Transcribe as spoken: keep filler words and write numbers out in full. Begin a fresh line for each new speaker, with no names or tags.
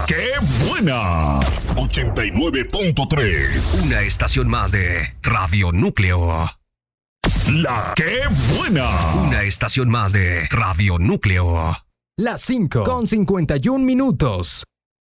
¡Qué buena! ochenta y nueve punto tres.
Una estación más de Radio Núcleo.
La ¡Qué buena!
Una estación más de Radio Núcleo.
Las cinco con cincuenta y un minutos.